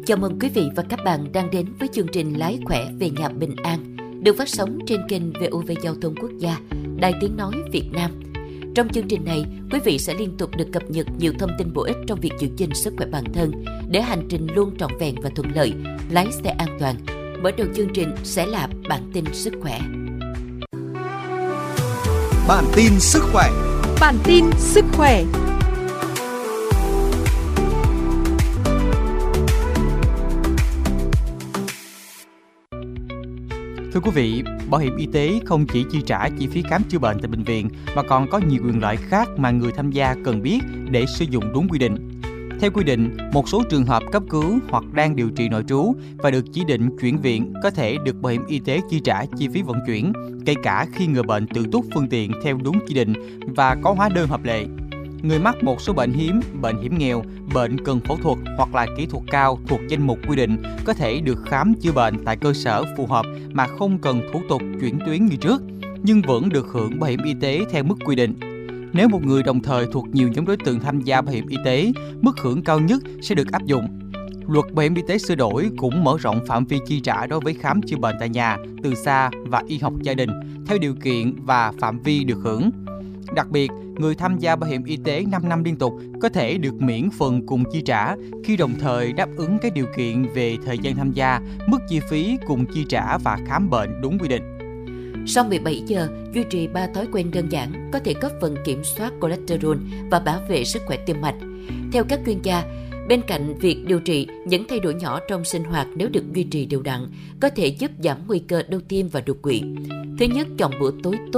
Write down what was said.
Chào mừng quý vị và các bạn đang đến với chương trình Lái khỏe về nhà bình an, được phát sóng trên kênh VOV Giao thông Quốc gia, Đài Tiếng nói Việt Nam. Trong chương trình này, quý vị sẽ liên tục được cập nhật nhiều thông tin bổ ích trong việc giữ gìn sức khỏe bản thân để hành trình luôn trọn vẹn và thuận lợi, lái xe an toàn. Mở đầu chương trình sẽ là bản tin sức khỏe. Bản tin sức khỏe. Bản tin sức khỏe. Thưa quý vị, bảo hiểm y tế không chỉ chi trả chi phí khám chữa bệnh tại bệnh viện mà còn có nhiều quyền lợi khác mà người tham gia cần biết để sử dụng đúng quy định. Theo quy định, một số trường hợp cấp cứu hoặc đang điều trị nội trú và được chỉ định chuyển viện có thể được bảo hiểm y tế chi trả chi phí vận chuyển, kể cả khi người bệnh tự túc phương tiện theo đúng chỉ định và có hóa đơn hợp lệ. Người mắc một số bệnh hiểm nghèo, bệnh cần phẫu thuật hoặc là kỹ thuật cao thuộc danh mục quy định có thể được khám chữa bệnh tại cơ sở phù hợp mà không cần thủ tục chuyển tuyến như trước, nhưng vẫn được hưởng bảo hiểm y tế theo mức quy định. Nếu một người đồng thời thuộc nhiều nhóm đối tượng tham gia bảo hiểm y tế, mức hưởng cao nhất sẽ được áp dụng. Luật bảo hiểm y tế sửa đổi cũng mở rộng phạm vi chi trả đối với khám chữa bệnh tại nhà, từ xa và y học gia đình theo điều kiện và phạm vi được hưởng. Đặc biệt, người tham gia bảo hiểm y tế 5 năm liên tục có thể được miễn phần cùng chi trả khi đồng thời đáp ứng các điều kiện về thời gian tham gia, mức chi phí cùng chi trả và khám bệnh đúng quy định. Sau 17 giờ, duy trì 3 thói quen đơn giản có thể góp phần kiểm soát cholesterol và bảo vệ sức khỏe tim mạch. Theo các chuyên gia, bên cạnh việc điều trị, những thay đổi nhỏ trong sinh hoạt nếu được duy trì đều đặn có thể giúp giảm nguy cơ đau tim và đột quỵ. Thứ nhất, chọn bữa tối tốt